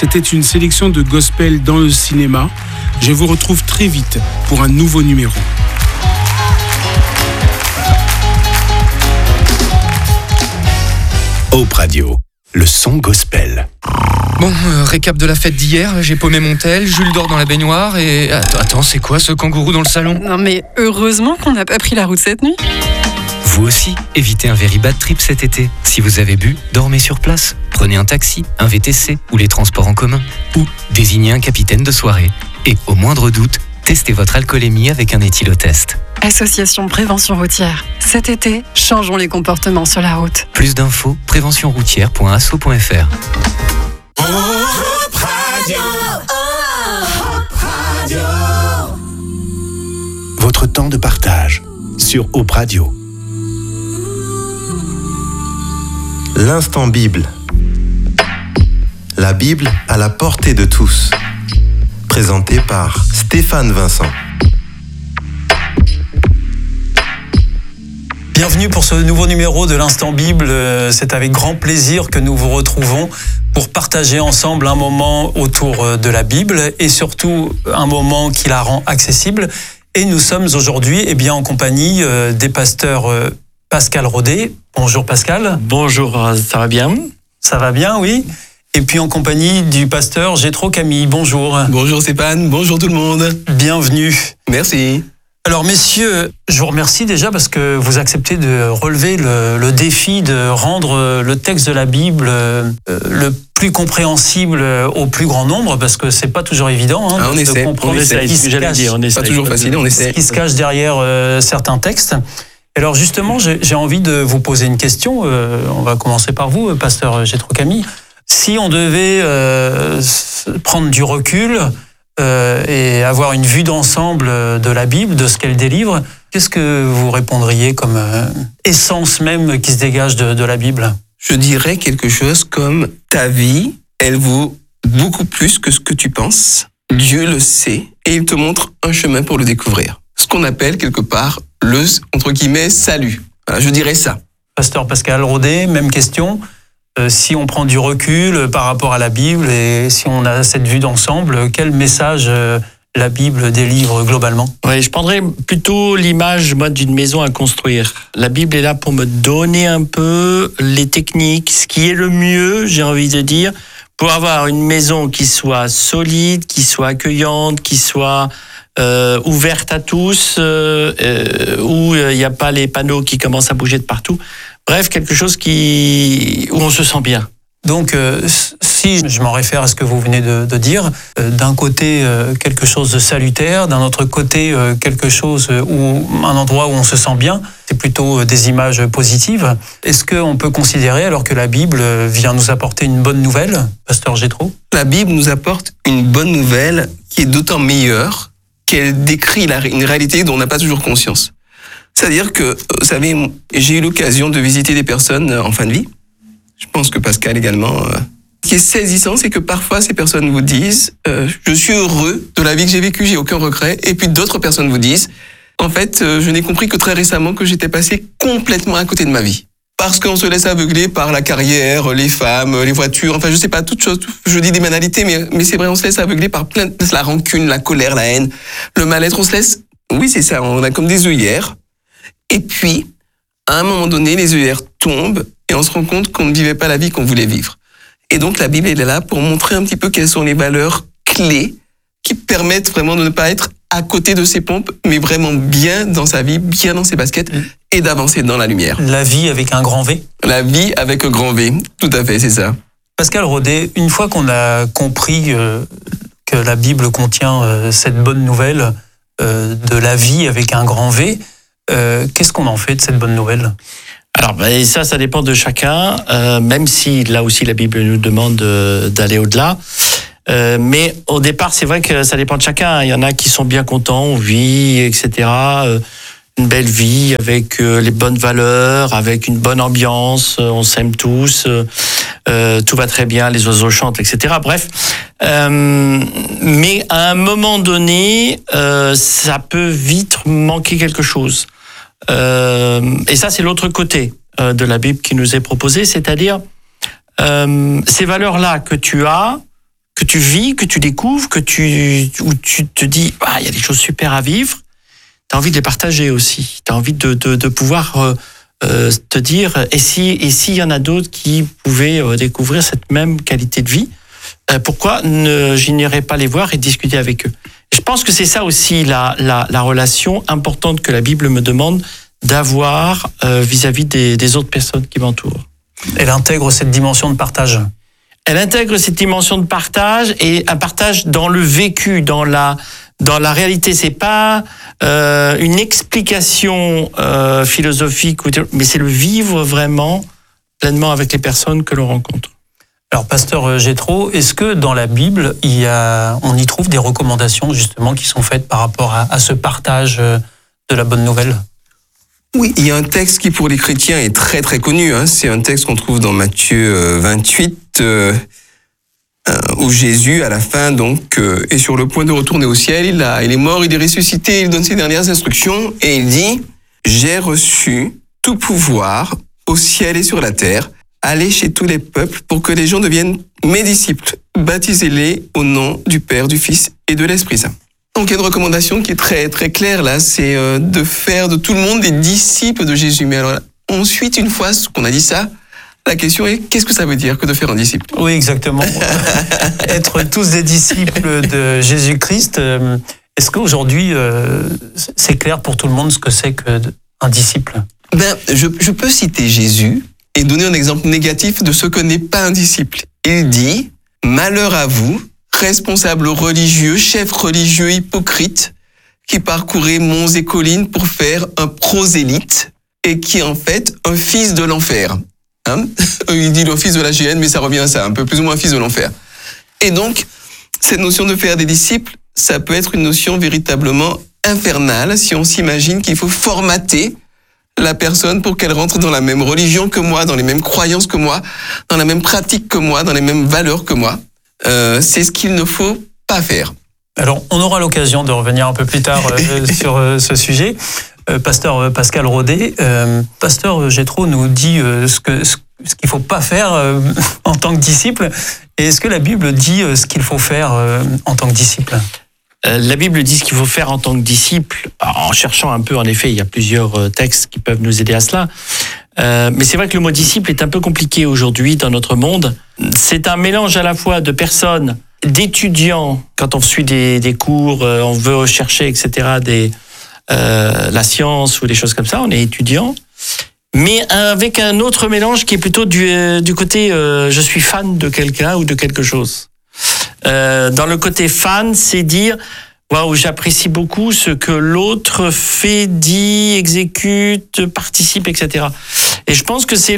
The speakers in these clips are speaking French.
C'était une sélection de gospel dans le cinéma. Je vous retrouve très vite pour un nouveau numéro. Hope Radio, le son gospel. Bon, récap de la fête d'hier, j'ai paumé mon tel, Jules dort dans la baignoire et... Attends, c'est quoi ce kangourou dans le salon ? Non mais heureusement qu'on n'a pas pris la route cette nuit. Vous aussi, évitez un very bad trip cet été. Si vous avez bu, dormez sur place. Prenez un taxi, un VTC ou les transports en commun. Ou désignez un capitaine de soirée. Et au moindre doute, testez votre alcoolémie avec un éthylotest. Association Prévention Routière. Cet été, changeons les comportements sur la route. Plus d'infos, préventionroutière.asso.fr. Hope Radio. Votre temps de partage sur Hope Radio. L'instant Bible. La Bible à la portée de tous. Présenté par Stéphane Vincent. Bienvenue pour ce nouveau numéro de l'Instant Bible. C'est avec grand plaisir que nous vous retrouvons pour partager ensemble un moment autour de la Bible et surtout un moment qui la rend accessible. Et nous sommes aujourd'hui en compagnie des pasteurs Pascal Rodet. Bonjour Pascal. Bonjour, ça va bien ? Ça va bien, oui. Et puis en compagnie du pasteur Jétro Camille. Bonjour. Bonjour Stéphane, bonjour tout le monde. Bienvenue. Merci. Alors messieurs, je vous remercie déjà parce que vous acceptez de relever le défi de rendre le texte de la Bible le plus compréhensible au plus grand nombre, parce que c'est pas toujours évident on essaie, de comprendre ce qui se cache. Pas toujours facile, on essaie. Ce qui se cache derrière certains textes. Alors justement, j'ai envie de vous poser une question. On va commencer par vous, pasteur Jétro Camille. Si on devait prendre du recul et avoir une vue d'ensemble de la Bible, de ce qu'elle délivre, qu'est-ce que vous répondriez comme essence même qui se dégage de la Bible ? Je dirais quelque chose comme ta vie, elle vaut beaucoup plus que ce que tu penses. Dieu le sait et il te montre un chemin pour le découvrir. Ce qu'on appelle quelque part le, entre guillemets, salut. Voilà, je dirais ça. Pasteur Pascal Rodet, même question. Si on prend du recul par rapport à la Bible et si on a cette vue d'ensemble, quel message la Bible délivre globalement ? Oui, je prendrais plutôt l'image d'une maison à construire. La Bible est là pour me donner un peu les techniques, ce qui est le mieux, j'ai envie de dire, pour avoir une maison qui soit solide, qui soit accueillante, qui soit ouverte à tous, où il n'y a pas les panneaux qui commencent à bouger de partout. Bref, quelque chose où on se sent bien. Donc, si je m'en réfère à ce que vous venez de dire, d'un côté, quelque chose de salutaire, d'un autre côté, quelque chose un endroit où on se sent bien, c'est plutôt des images positives. Est-ce qu'on peut considérer, alors que la Bible vient nous apporter une bonne nouvelle, pasteur Jétro ? La Bible nous apporte une bonne nouvelle qui est d'autant meilleure qu'elle décrit une réalité dont on n'a pas toujours conscience. C'est-à-dire que, vous savez, j'ai eu l'occasion de visiter des personnes en fin de vie. Je pense que Pascal également. Ce qui est saisissant, c'est que parfois ces personnes vous disent je suis heureux de la vie que j'ai vécue, j'ai aucun regret. Et puis d'autres personnes vous disent en fait, je n'ai compris que très récemment que j'étais passé complètement à côté de ma vie. Parce qu'on se laisse aveugler par la carrière, les femmes, les voitures, enfin je sais pas, toutes choses. Je dis des banalités, mais c'est vrai, on se laisse aveugler par plein de la rancune, la colère, la haine, le mal-être. On se laisse, oui c'est ça, on a comme des œillères. Et puis, à un moment donné, les œillères tombent et on se rend compte qu'on ne vivait pas la vie qu'on voulait vivre. Et donc, la Bible, elle est là pour montrer un petit peu quelles sont les valeurs clés qui permettent vraiment de ne pas être à côté de ses pompes, mais vraiment bien dans sa vie, bien dans ses baskets et d'avancer dans la lumière. La vie avec un grand V ? La vie avec un grand V, tout à fait, c'est ça. Pascal Rodet, une fois qu'on a compris que la Bible contient cette bonne nouvelle de la vie avec un grand V, qu'est-ce qu'on en fait de cette bonne nouvelle ? Alors, ça dépend de chacun, même si là aussi la Bible nous demande d'aller au-delà. Mais au départ, c'est vrai que ça dépend de chacun. Il y en a qui sont bien contents, on vit, etc. Une belle vie avec les bonnes valeurs, avec une bonne ambiance, on s'aime tous, tout va très bien, les oiseaux chantent, etc. Bref. Mais à un moment donné, ça peut vite manquer quelque chose. Et ça, c'est l'autre côté de la Bible qui nous est proposé, c'est-à-dire ces valeurs-là que que tu vis, que tu découvres, où tu te dis, il y a des choses super à vivre, tu as envie de les partager aussi. Tu as envie de pouvoir te dire, et s'il y en a d'autres qui pouvaient découvrir cette même qualité de vie, pourquoi je n'irais pas les voir et discuter avec eux? Et je pense que c'est ça aussi la relation importante que la Bible me demande d'avoir vis-à-vis des autres personnes qui m'entourent. Elle intègre cette dimension de partage. Elle intègre cette dimension de partage et un partage dans le vécu, dans la réalité. C'est pas une explication philosophique, mais c'est le vivre vraiment pleinement avec les personnes que l'on rencontre. Alors, pasteur Jétro, est-ce que dans la Bible, on y trouve des recommandations justement qui sont faites par rapport à ce partage de la bonne nouvelle? Oui, il y a un texte qui pour les chrétiens est très très connu. C'est un texte qu'on trouve dans Matthieu 28, où Jésus, à la fin, donc, est sur le point de retourner au ciel. Il est mort, il est ressuscité, il donne ses dernières instructions et il dit « J'ai reçu tout pouvoir au ciel et sur la terre. Allez chez tous les peuples pour que les gens deviennent mes disciples. Baptisez-les au nom du Père, du Fils et de l'Esprit Saint. » Donc il y a une recommandation qui est très très claire là, c'est de faire de tout le monde des disciples de Jésus. Mais alors ensuite, une fois qu'on a dit ça, la question est qu'est-ce que ça veut dire que de faire un disciple? Oui, exactement. Être tous des disciples de Jésus-Christ. Est-ce qu'aujourd'hui c'est clair pour tout le monde ce que c'est qu'un disciple? Je peux citer Jésus et donner un exemple négatif de ce que n'est pas un disciple. Il dit malheur à vous, responsables religieux, chefs religieux hypocrites, qui parcouraient monts et collines pour faire un prosélyte et qui est en fait un fils de l'enfer. Il dit le fils de la géhenne, mais ça revient à ça, un peu plus ou moins un fils de l'enfer. Et donc, cette notion de faire des disciples, ça peut être une notion véritablement infernale si on s'imagine qu'il faut formater la personne pour qu'elle rentre dans la même religion que moi, dans les mêmes croyances que moi, dans la même pratique que moi, dans les mêmes valeurs que moi. C'est ce qu'il ne faut pas faire. Alors, on aura l'occasion de revenir un peu plus tard sur ce sujet. Pasteur Pascal Rodet, pasteur Jétro nous dit ce qu'il faut pas faire en tant que disciple. Et est-ce que la Bible dit ce qu'il faut faire en tant que disciple? La Bible dit ce qu'il faut faire en tant que disciple. En cherchant un peu, en effet, il y a plusieurs textes qui peuvent nous aider à cela. Mais c'est vrai que le mot disciple est un peu compliqué aujourd'hui dans notre monde. C'est un mélange à la fois de personnes, d'étudiants, quand on suit des cours, on veut rechercher, etc., la science ou des choses comme ça, on est étudiant, mais avec un autre mélange qui est plutôt du côté je suis fan de quelqu'un ou de quelque chose. Dans le côté fan, c'est dire waouh, j'apprécie beaucoup ce que l'autre fait, dit, exécute, participe, etc. Et je pense que c'est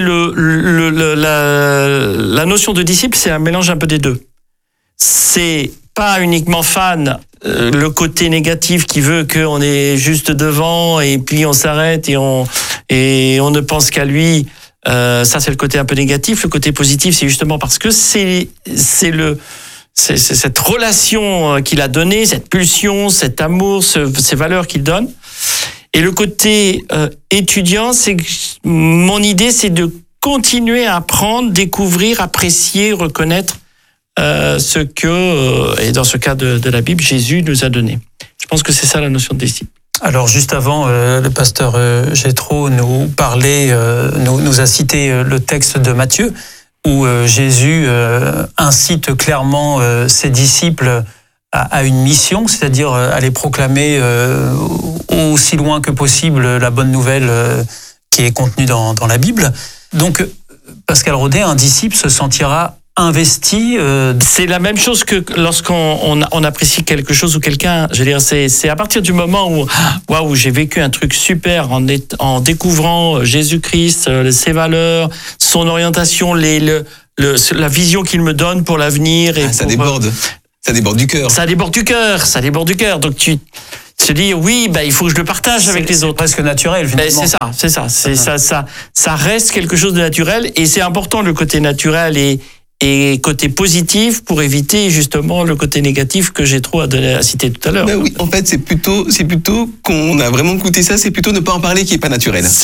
la notion de disciple, c'est un mélange un peu des deux. C'est pas uniquement fan, le côté négatif qui veut qu'on est juste devant et puis on s'arrête et on ne pense qu'à lui. Ça, c'est le côté un peu négatif. Le côté positif, c'est justement parce que c'est cette relation qu'il a donnée, cette pulsion, cet amour, ces valeurs qu'il donne. Et le côté étudiant, c'est que mon idée, c'est de continuer à apprendre, découvrir, apprécier, reconnaître ce que, et dans ce cas de la Bible, Jésus nous a donné. Je pense que c'est ça la notion de disciple. Alors juste avant, le pasteur Jétro nous parlait, nous a cité le texte de Matthieu, où Jésus incite clairement ses disciples à une mission, c'est-à-dire à les proclamer aussi loin que possible la bonne nouvelle qui est contenue dans la Bible. Donc, Pascal Rodet, un disciple se sentira investi. C'est la même chose que lorsqu'on apprécie quelque chose ou quelqu'un. Je veux dire, c'est à partir du moment où waouh, j'ai vécu un truc super en découvrant Jésus-Christ, ses valeurs, son orientation, la vision qu'il me donne pour l'avenir. Et ça déborde du cœur. Ça déborde du cœur. Donc tu te dis oui, il faut que je le partage avec les autres. C'est presque naturel finalement. C'est ça. Ça reste quelque chose de naturel et c'est important le côté naturel et côté positif pour éviter justement le côté négatif que Jétro a cité tout à l'heure. Oui, en fait, c'est plutôt qu'on a vraiment goûté ça, c'est plutôt ne pas en parler qui est pas naturel. C'est ça.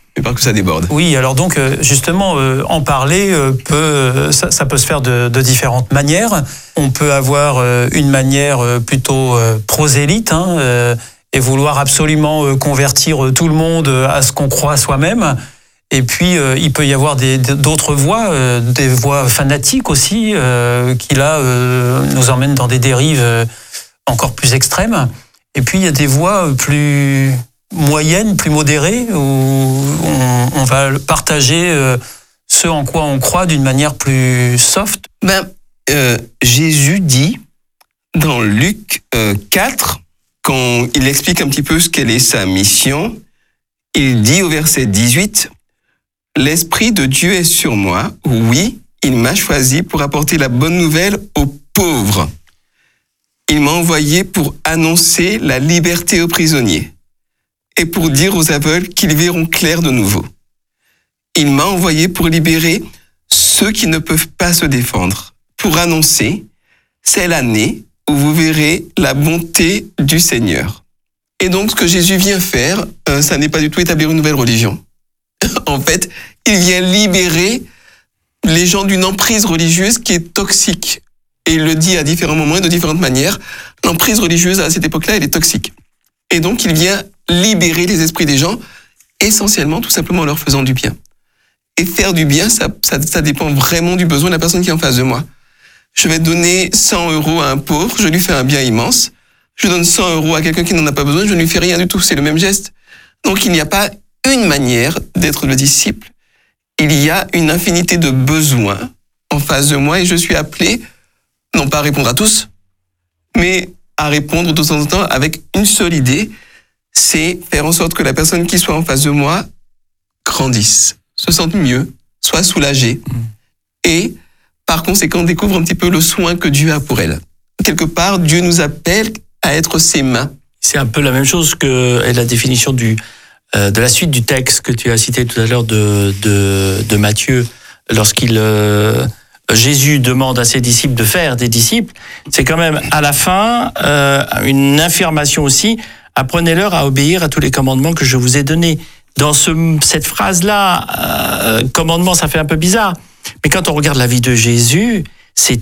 J'ai peur que ça déborde. Oui, alors donc justement, en parler ça peut se faire de différentes manières. On peut avoir une manière plutôt prosélyte et vouloir absolument convertir tout le monde à ce qu'on croit soi-même. Et puis, il peut y avoir d'autres voies, des voies fanatiques aussi, qui là nous emmènent dans des dérives encore plus extrêmes. Et puis, il y a des voies plus moyennes, plus modérées, où on va partager ce en quoi on croit d'une manière plus soft. Jésus dit dans Luc 4, quand il explique un petit peu ce qu'elle est sa mission, il dit au verset 18, « L'Esprit de Dieu est sur moi, oui, il m'a choisi pour apporter la bonne nouvelle aux pauvres. Il m'a envoyé pour annoncer la liberté aux prisonniers et pour dire aux aveugles qu'ils verront clair de nouveau. Il m'a envoyé pour libérer ceux qui ne peuvent pas se défendre, pour annoncer, c'est l'année où vous verrez la bonté du Seigneur. » Et donc, ce que Jésus vient faire, ça n'est pas du tout établir une nouvelle religion. En fait, il vient libérer les gens d'une emprise religieuse qui est toxique. Et il le dit à différents moments et de différentes manières. L'emprise religieuse, à cette époque-là, elle est toxique. Et donc, il vient libérer les esprits des gens, essentiellement, tout simplement en leur faisant du bien. Et faire du bien, ça dépend vraiment du besoin de la personne qui est en face de moi. Je vais donner 100 € à un pauvre, je lui fais un bien immense. Je donne 100 € à quelqu'un qui n'en a pas besoin, je ne lui fais rien du tout, c'est le même geste. Donc il n'y a pas une manière d'être le disciple. Il y a une infinité de besoins en face de moi et je suis appelé, non pas à répondre à tous, mais à répondre de temps en temps avec une seule idée, c'est faire en sorte que la personne qui soit en face de moi grandisse, se sente mieux, soit soulagée et par conséquent découvre un petit peu le soin que Dieu a pour elle. Quelque part, Dieu nous appelle à être ses mains. C'est un peu la même chose que la définition de la suite du texte que tu as cité tout à l'heure de Matthieu, lorsqu'il Jésus demande à ses disciples de faire des disciples. C'est quand même à la fin une affirmation aussi. Apprenez-leur à obéir à tous les commandements que je vous ai donnés. Dans cette phrase-là, commandement, ça fait un peu bizarre. Mais quand on regarde la vie de Jésus, c'est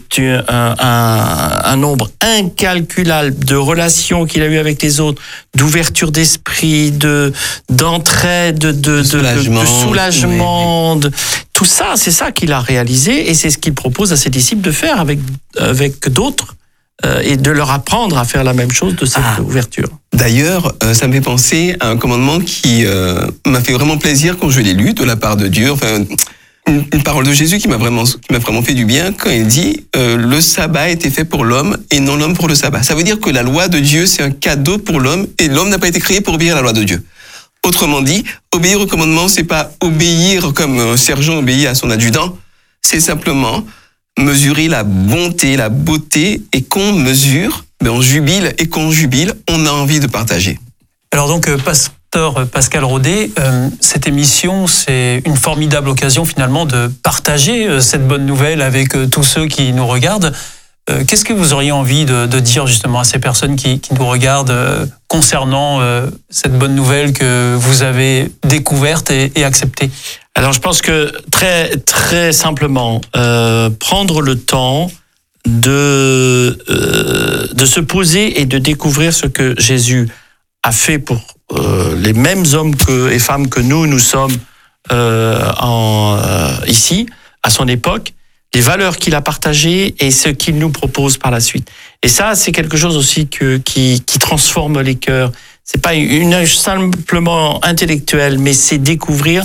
un nombre incalculable de relations qu'il a eues avec les autres, d'ouverture d'esprit, d'entraide, de soulagement. Oui. Tout ça, c'est ça qu'il a réalisé et c'est ce qu'il propose à ses disciples de faire avec d'autres et de leur apprendre à faire la même chose de cette ouverture. D'ailleurs, ça me fait penser à un commandement qui m'a fait vraiment plaisir quand je l'ai lu de la part de Dieu. Enfin, une parole de Jésus qui m'a vraiment fait du bien quand il dit le sabbat a été fait pour l'homme et non l'homme pour le sabbat. Ça veut dire que la loi de Dieu, c'est un cadeau pour l'homme et l'homme n'a pas été créé pour obéir à la loi de Dieu. Autrement dit, obéir au commandement, c'est pas obéir comme un sergent obéit à son adjudant, c'est simplement mesurer la bonté, la beauté et qu'on mesure, on jubile et qu'on jubile, on a envie de partager. Alors donc, Pasteur Pascal Rodet, cette émission, c'est une formidable occasion finalement de partager cette bonne nouvelle avec tous ceux qui nous regardent. Qu'est-ce que vous auriez envie de dire justement à ces personnes qui nous regardent concernant cette bonne nouvelle que vous avez découverte et acceptée ? Alors je pense que très très simplement, prendre le temps de se poser et de découvrir ce que Jésus a fait pour les mêmes hommes et femmes que nous sommes ici, à son époque, les valeurs qu'il a partagées et ce qu'il nous propose par la suite. Et ça, c'est quelque chose aussi qui transforme les cœurs. C'est pas une simplement intellectuel, mais c'est découvrir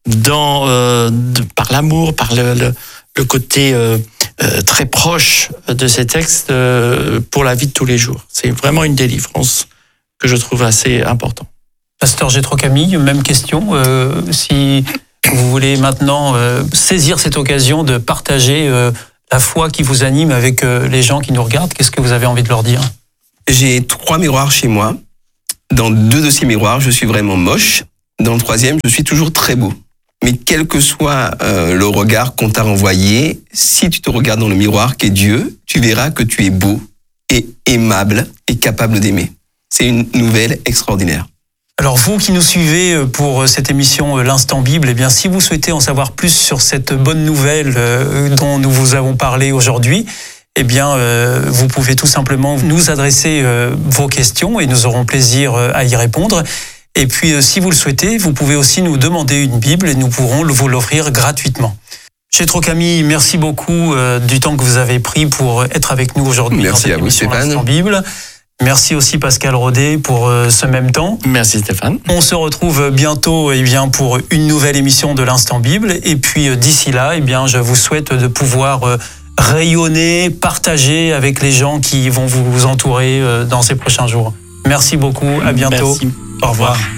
par l'amour, par le côté très proche de ces textes pour la vie de tous les jours. C'est vraiment une délivrance que je trouve assez important. Pasteur Jétro Camille, même question. Si vous voulez maintenant saisir cette occasion de partager la foi qui vous anime avec les gens qui nous regardent, qu'est-ce que vous avez envie de leur dire ? J'ai 3 miroirs chez moi. Dans 2 de ces miroirs, je suis vraiment moche. Dans le 3e, je suis toujours très beau. Mais quel que soit le regard qu'on t'a renvoyé, si tu te regardes dans le miroir qu'est Dieu, tu verras que tu es beau et aimable et capable d'aimer. C'est une nouvelle extraordinaire. Alors vous qui nous suivez pour cette émission L'Instant Bible, eh bien si vous souhaitez en savoir plus sur cette bonne nouvelle dont nous vous avons parlé aujourd'hui, eh bien vous pouvez tout simplement nous adresser vos questions et nous aurons plaisir à y répondre. Et puis si vous le souhaitez, vous pouvez aussi nous demander une Bible et nous pourrons vous l'offrir gratuitement. Jethro Camille, merci beaucoup du temps que vous avez pris pour être avec nous aujourd'hui. Merci à vous, Stéphane. L'Instant Bible. Merci aussi Pascal Rodet pour ce même temps. Merci Stéphane. On se retrouve bientôt pour une nouvelle émission de l'Instant Bible. Et puis d'ici là, je vous souhaite de pouvoir rayonner, partager avec les gens qui vont vous entourer dans ces prochains jours. Merci beaucoup, à bientôt. Merci. Au revoir.